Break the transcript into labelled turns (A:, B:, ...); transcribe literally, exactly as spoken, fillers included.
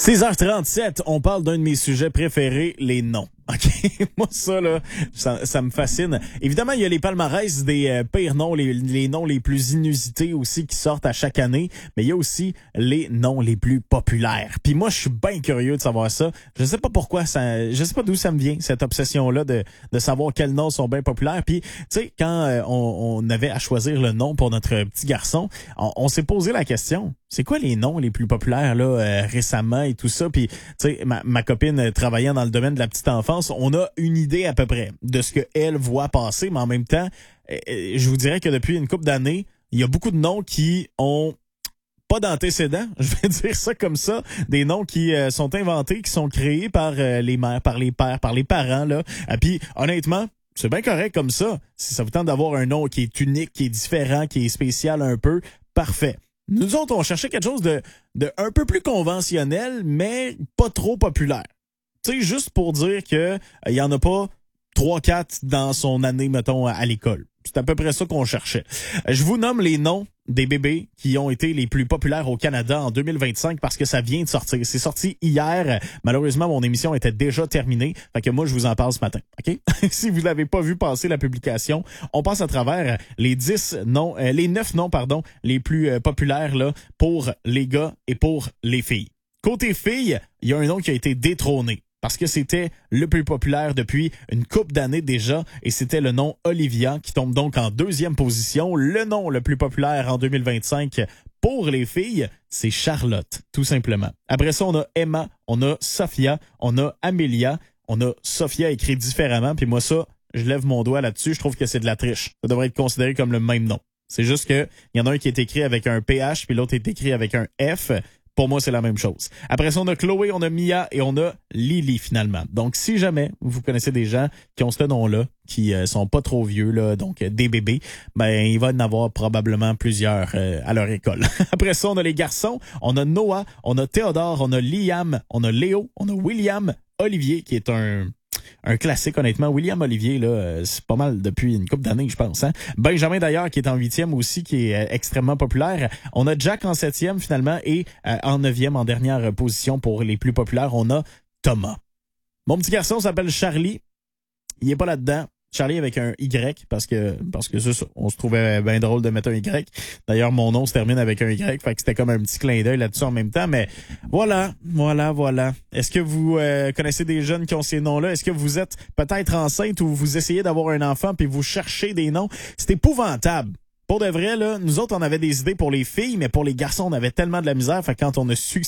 A: six heures trente-sept, on parle d'un de mes sujets préférés, les noms. OK, moi ça là, ça, ça me fascine. Évidemment, il y a les palmarès des euh, pires noms, les, les noms les plus inusités aussi qui sortent à chaque année, mais il y a aussi les noms les plus populaires. Puis moi, je suis bien curieux de savoir ça. Je sais pas pourquoi ça, je sais pas d'où ça me vient cette obsession là de de savoir quels noms sont bien populaires. Puis tu sais, quand euh, on, on avait à choisir le nom pour notre petit garçon, on, on s'est posé la question. C'est quoi les noms les plus populaires là euh, récemment et tout ça? Puis tu sais, ma, ma copine euh, travaillant dans le domaine de la petite enfance, on a une idée à peu près de ce que elle voit passer, mais en même temps, euh, je vous dirais que depuis une couple d'années, il y a beaucoup de noms qui ont pas d'antécédents, je vais dire ça comme ça, des noms qui euh, sont inventés, qui sont créés par euh, les mères, par les pères, par les parents là. Et puis honnêtement, c'est bien correct comme ça. Si ça vous tente d'avoir un nom qui est unique, qui est différent, qui est spécial un peu, parfait. Nous autres, on cherchait quelque chose de, de un peu plus conventionnel, mais pas trop populaire. Tu sais, juste pour dire que il euh, y en a pas trois quatre dans son année, mettons, à, à l'école. C'est à peu près ça qu'on cherchait. Euh, je vous nomme les noms des bébés qui ont été les plus populaires au Canada en deux mille vingt-cinq parce que ça vient de sortir. C'est sorti hier. Malheureusement, mon émission était déjà terminée. Fait que moi, je vous en parle ce matin. OK? Si vous l'avez pas vu passer la publication, on passe à travers les dix noms, euh, les neuf noms, pardon, les plus euh, populaires là pour les gars et pour les filles. Côté filles, il y a un nom qui a été détrôné. Parce que c'était le plus populaire depuis une couple d'années déjà, et c'était le nom Olivia qui tombe donc en deuxième position. Le nom le plus populaire en deux mille vingt-cinq pour les filles, c'est Charlotte, tout simplement. Après ça, on a Emma, on a Sophia, on a Amelia, on a Sophia écrit différemment, puis moi ça, je lève mon doigt là-dessus, je trouve que c'est de la triche. Ça devrait être considéré comme le même nom. C'est juste que il y en a un qui est écrit avec un P H, puis l'autre est écrit avec un F. Pour moi, c'est la même chose. Après ça, on a Chloé, on a Mia et on a Lily, finalement. Donc, si jamais vous connaissez des gens qui ont ce nom-là, qui euh, sont pas trop vieux, là, donc euh, des bébés, ben il va y en avoir probablement plusieurs euh, à leur école. Après ça, on a les garçons. On a Noah, on a Théodore, on a Liam, on a Léo, on a William, Olivier, qui est un... Un classique, honnêtement. William Olivier, là, c'est pas mal depuis une couple d'années, je pense. Hein? Benjamin, d'ailleurs, qui est en huitième aussi, qui est euh, extrêmement populaire. On a Jack en septième, finalement, et euh, en neuvième, en dernière position pour les plus populaires, on a Thomas. Mon petit garçon s'appelle Charlie. Il est pas là-dedans. Charlie avec un Y, parce que parce que ça, on se trouvait bien drôle de mettre un Y. D'ailleurs, mon nom se termine avec un Y, fait que c'était comme un petit clin d'œil là-dessus en même temps. Mais voilà, voilà, voilà. Est-ce que vous euh, connaissez des jeunes qui ont ces noms-là? Est-ce que vous êtes peut-être enceinte ou vous essayez d'avoir un enfant puis vous cherchez des noms? C'est épouvantable. Pour de vrai, là, nous autres, on avait des idées pour les filles, mais pour les garçons, on avait tellement de la misère. Fait que quand on a su que